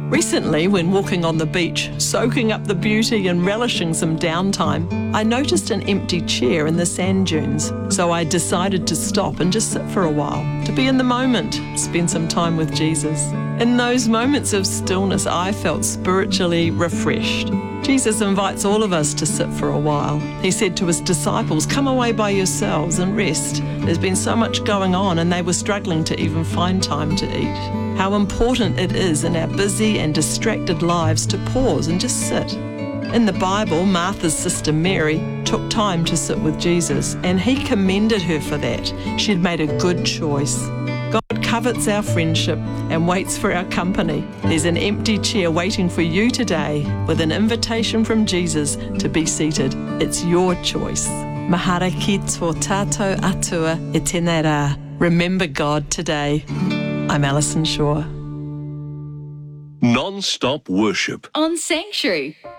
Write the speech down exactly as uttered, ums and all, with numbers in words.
Recently, when walking on the beach, soaking up the beauty and relishing some downtime, I noticed an empty chair in the sand dunes. So I decided to stop and just sit for a while, to be in the moment, spend some time with Jesus. In those moments of stillness, I felt spiritually refreshed. Jesus invites all of us to sit for a while. He said to his disciples, "Come away by yourselves and rest." There's been so much going on and they were struggling to even find time to eat. How important it is in our busy and distracted lives to pause and just sit. In the Bible, Martha's sister Mary took time to sit with Jesus, and he commended her for that. She'd made a good choice. God covets our friendship and waits for our company. There's an empty chair waiting for you today with an invitation from Jesus to be seated. It's your choice. Mahara ki tō tātou atua e tēnei rā. Remember God today. I'm Alison Shaw. Non-stop worship On Sanctuary.